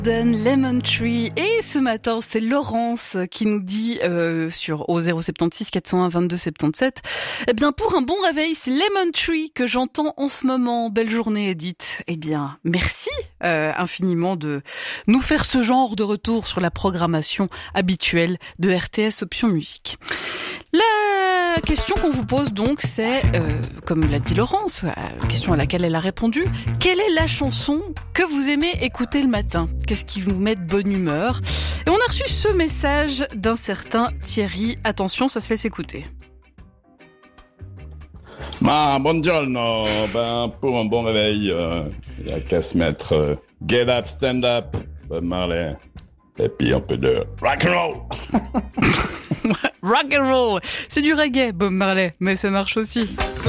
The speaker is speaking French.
Lemon Tree. Et ce matin, c'est Laurence qui nous dit au 076 401 22 77. Eh bien, pour un bon réveil, c'est Lemon Tree que j'entends en ce moment. Belle journée, Edith. Eh bien, merci infiniment de nous faire ce genre de retour sur la programmation habituelle de RTS Option Musique. La question qu'on vous pose donc, c'est, comme l'a dit Laurence, la question à laquelle elle a répondu, quelle est la chanson que vous aimez écouter le matin ? Qu'est-ce qui vous met de bonne humeur ? Et on a reçu ce message d'un certain Thierry. Attention, ça se laisse écouter. Buongiorno. Pour un bon réveil, il n'y a qu'à se mettre Get Up, Stand Up, Bob Marley, et puis un peu de rock and roll. Rock and roll, c'est du reggae, Bob Marley, mais ça marche aussi.